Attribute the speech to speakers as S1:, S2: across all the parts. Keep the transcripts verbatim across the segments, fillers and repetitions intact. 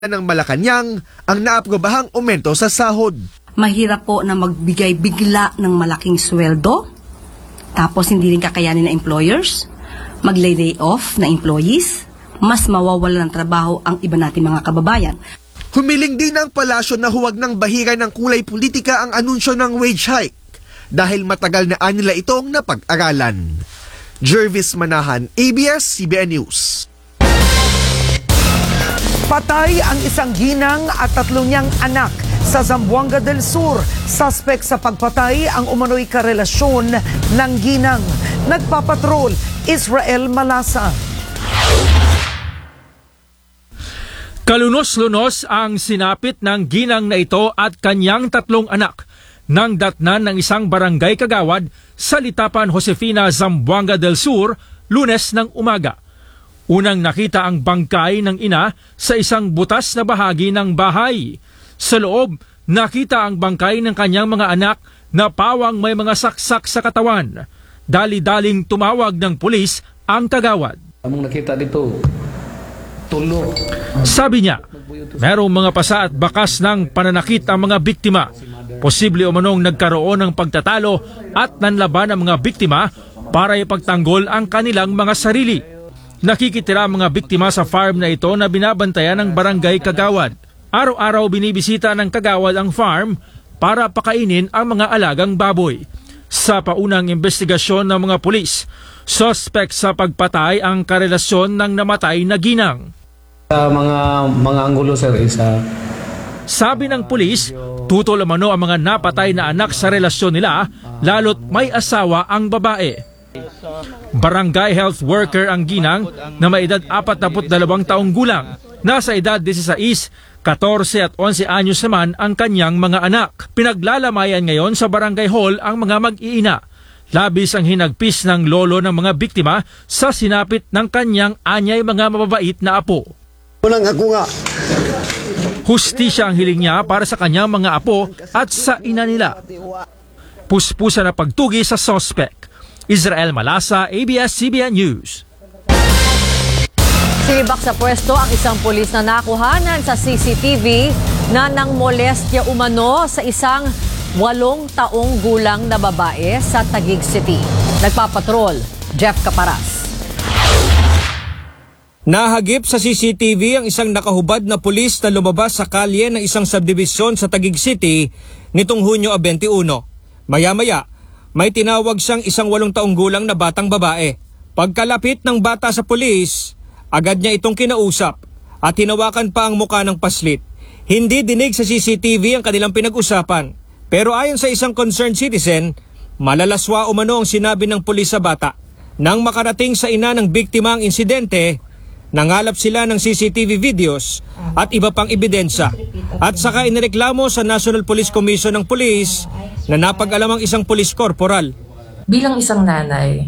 S1: ng Malacanang ang naaprobahang aumento sa sahod.
S2: Mahirap po na magbigay bigla ng malaking sweldo, tapos hindi rin kakayanin na employers, mag-lay off na employees, mas mawawala ng trabaho ang iba nating mga kababayan.
S1: Humiling din ang palasyo na huwag ng bahira ng kulay politika ang anunsyo ng wage hike dahil matagal na anila itong napag-aralan. Jervis Manahan, A B S C B N News.
S3: Patay ang isang ginang at tatlong niyang anak sa Zamboanga del Sur. Suspect sa pagpatay ang umano'y karelasyon ng ginang. Nagpapatrol, Israel Malasa.
S4: Kalunos-lunos ang sinapit ng ginang na ito at kanyang tatlong anak nang datnan ng isang barangay kagawad sa Litapan, Josefina, Zamboanga del Sur, Lunes ng umaga. Unang nakita ang bangkay ng ina sa isang butas na bahagi ng bahay. Sa loob, nakita ang bangkay ng kanyang mga anak na pawang may mga saksak sa katawan. Dali-daling tumawag ng pulis ang kagawad.
S5: Among nakita dito, tulo.
S4: Sabi niya, merong mga pasa at bakas ng pananakit ang mga biktima. Posible umanong nagkaroon ng pagtatalo at nanlaban ang mga biktima para ipagtanggol ang kanilang mga sarili. Nakikitira ang mga biktima sa farm na ito na binabantayan ng barangay kagawad. Araw-araw binibisita ng kagawad ang farm para pakainin ang mga alagang baboy. Sa paunang investigasyon ng mga pulis, suspect sa pagpatay ang karelasyon ng namatay na ginang.
S5: Sa mga mga anggulo sir, isa.
S4: Sabi ng pulis, tutol umano ang mga napatay na anak sa relasyon nila, lalo't may asawa ang babae. Barangay health worker ang ginang na may edad apat na dalawang taong gulang. Nasa edad disiseis, katorse at onse anyos naman ang kanyang mga anak. Pinaglalamayan ngayon sa barangay hall ang mga mag-iina. Labis ang hinagpis ng lolo ng mga biktima sa sinapit ng kanyang anyay mga mababait na apo.
S6: Unang ako nga.
S4: Hustisya ang hiling niya para sa kanyang mga apo at sa ina nila. Puspusa na pagtugi sa suspect. Israel Malasa, A B S C B N News.
S7: Sinibak sa pwesto ang isang pulis na nakuhanan sa C C T V na nang molestya umano sa isang walong taong gulang na babae sa Taguig City. Nagpapatrol, Jeff Caparas.
S8: Nahagip sa C C T V ang isang nakahubad na pulis na lumabas sa kalye ng isang subdivision sa Taguig City nitong Hunyo twenty-one. Maya-maya, may tinawag siyang isang walong taong gulang na batang babae. Pagkalapit ng bata sa pulis, agad niya itong kinausap at hinawakan pa ang muka ng paslit. Hindi dinig sa C C T V ang kanilang pinag-usapan. Pero ayon sa isang concerned citizen, malalaswa umano ang sinabi ng pulis sa bata. Nang makarating sa ina ng biktima ang insidente, nangalap sila ng C C T V videos at iba pang ebidensya. At saka inireklamo sa National Police Commission ng pulis na napag-alam ang isang police corporal.
S9: Bilang isang nanay,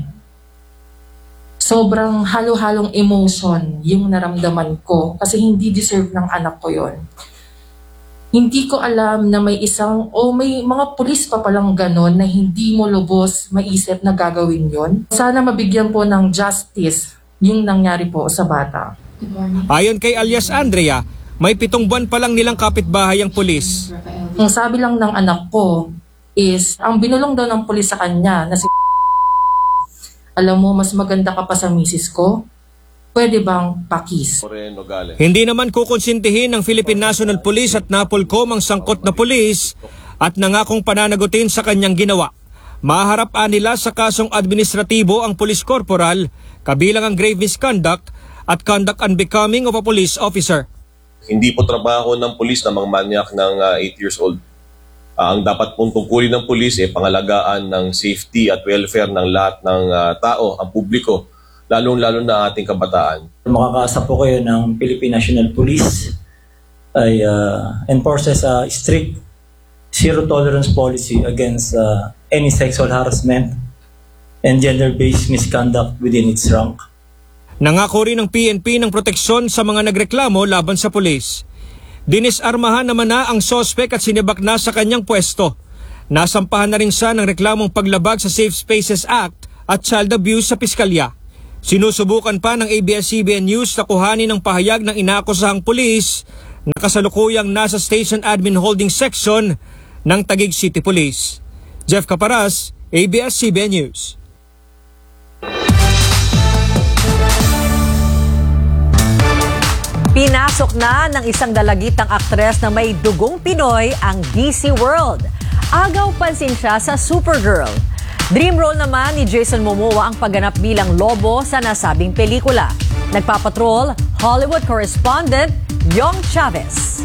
S9: sobrang halo-halong emotion yung naramdaman ko kasi hindi deserve ng anak ko yon. Hindi ko alam na may isang o may mga pulis pa palang ganon na hindi mo lubos maisip na gagawin yon. Sana mabigyan po ng justice yung nangyari po sa bata.
S8: Ayon kay alias Andrea, may pitong buwan pa lang nilang kapitbahay ang pulis.
S9: Ang sabi lang ng anak ko is, ang binulong daw ng pulis sa kanya na si alam mo, mas maganda ka pa sa misis ko, pwede bang pakis?
S8: Hindi naman kukonsintihin ng Philippine National Police at NAPOLCOM ang sangkot na pulis at nangakong pananagutin sa kanyang ginawa. Maharap nila sa kasong administratibo ang police corporal, kabilang ang grave misconduct at conduct unbecoming of a police officer.
S10: Hindi po trabaho ng pulis na mga manyak ng uh, eight years old. Uh, ang dapat pong tungkulin ng pulis ay pangalagaan ng safety at welfare ng lahat ng uh, tao, ang publiko, lalong-lalo na ating kabataan.
S11: Makakaasa po kayo ng Philippine National Police ay uh, enforces a strict zero tolerance policy against uh, any sexual harassment and gender-based misconduct within its rank.
S8: Nangako rin ng P N P ng proteksyon sa mga nagreklamo laban sa pulis. Dinisarmahan naman na ang sospek at sinibak na sa kanyang pwesto. Nasampahan na rin siya ng reklamong paglabag sa Safe Spaces Act at child abuse sa piskalya. Sinusubukan pa ng A B S C B N News na kuhanin ang pahayag ng inaakusahang pulis na kasalukuyang nasa Station Admin Holding Section ng Taguig City Police. Jeff Caparas, A B S C B N News.
S7: Pinasok na ng isang dalagitang aktres na may dugong Pinoy ang D C World. Agaw pansin siya sa Supergirl. Dream role naman ni Jason Momoa ang pagganap bilang lobo sa nasabing pelikula. Nagpapatrol, Hollywood correspondent Yong Chavez.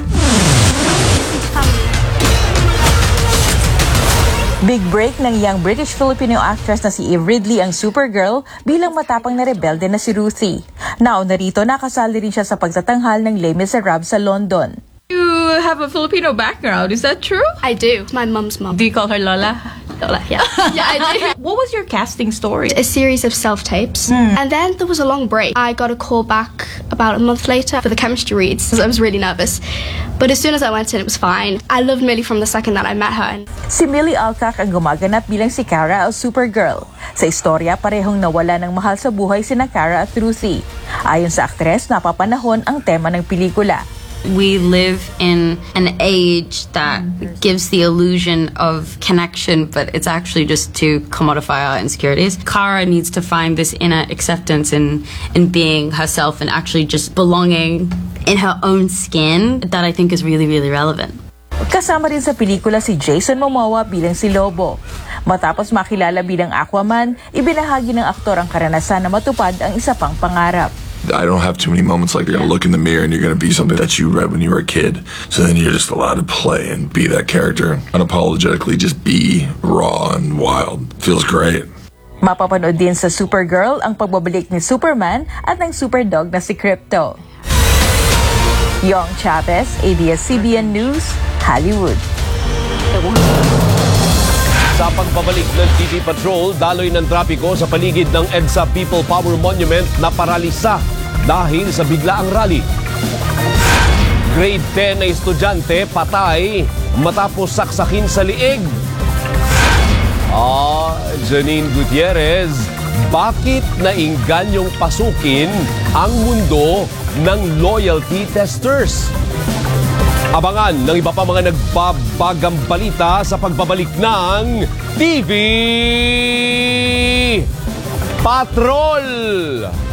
S6: Big break ng young British-Filipino actress na si Eve Ridley ang Supergirl bilang matapang na rebelde na si Ruthie. Nauna rito, nakasali rin siya sa pagtatanghal ng Les Miserables sa London.
S12: You have a Filipino background, is that true?
S13: I do. My mum's mum.
S12: Do you call her Lola?
S13: Lola, yeah.
S12: Yeah, I do. What was your casting story?
S13: A series of self-tapes. Mm. And then there was a long break. I got a call back about a month later for the chemistry reads. I was really nervous. But as soon as I went in, it was fine. I loved Millie from the second that I met her.
S6: Si Millie Alcock ang gumaganap bilang si Kara o Supergirl. Sa istorya, parehong nawala ng mahal sa buhay sina Kara at Ruthie. Ayon sa aktres, napapanahon ang tema ng pelikula.
S14: We live in an age that gives the illusion of connection, but it's actually just to commodify our insecurities. Kara needs to find this inner acceptance in, in being herself and actually just belonging in her own skin that I think is really, really relevant.
S6: Kasama rin sa pelikula si Jason Momoa bilang si Lobo. Matapos makilala bilang Aquaman, ibinahagi ng aktor ang karanasan na matupad ang isa pang pangarap.
S15: I don't have too many moments like you're going to look in the mirror and you're going to be something that you read when you were a kid. So then you're just allowed to play and be that character. Unapologetically, just be raw and wild. Feels great.
S6: Mapapanood din sa Supergirl ang pagbabalik ni Superman at ng Superdog na si Krypto. Yong Chavez, A B S C B N News, Hollywood.
S16: Sa pagbabalik ng T V Patrol, daloy ng trapiko sa paligid ng EDSA People Power Monument na paralisa dahil sa biglaang rally. Grade ten na estudyante patay matapos saksakin sa liig. Ah, Janine Gutierrez, bakit naingganyong pasukin ang mundo ng loyalty testers? Abangan ng iba pa mga nagbabagang balita sa pagbabalik ng T V Patrol!